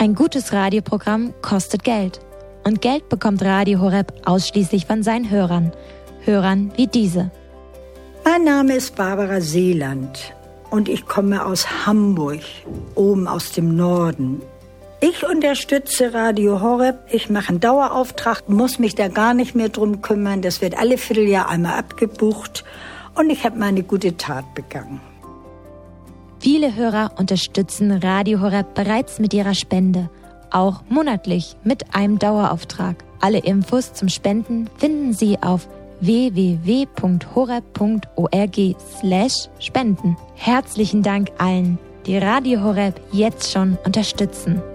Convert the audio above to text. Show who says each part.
Speaker 1: Ein gutes Radioprogramm kostet Geld. Und Geld bekommt Radio Horeb ausschließlich von seinen Hörern. Hörern wie diese.
Speaker 2: Mein Name ist Barbara Seeland und ich komme aus Hamburg, oben aus dem Norden. Ich unterstütze Radio Horeb. Ich mache einen Dauerauftrag, muss mich da gar nicht mehr drum kümmern. Das wird alle Vierteljahr einmal abgebucht und ich habe meine gute Tat begangen.
Speaker 1: Viele Hörer unterstützen Radio Horeb bereits mit ihrer Spende, auch monatlich mit einem Dauerauftrag. Alle Infos zum Spenden finden Sie auf www.horeb.org/spenden. Herzlichen Dank allen, die Radio Horeb jetzt schon unterstützen.